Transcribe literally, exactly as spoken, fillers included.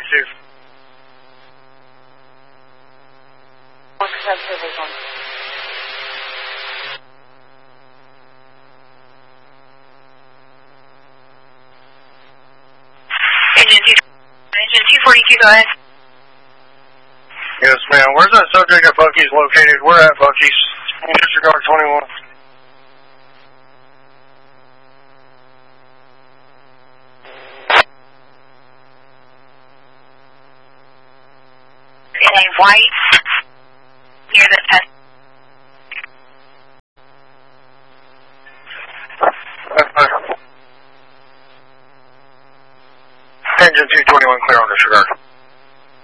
two. Engine two, engine two forty-two, go ahead. Yes, ma'am. Where's that subject at Buc-ee's located? We're at Buc-ee's. Disregard twenty-one. In white, near the test. Engine two twenty-one, clear on disregard.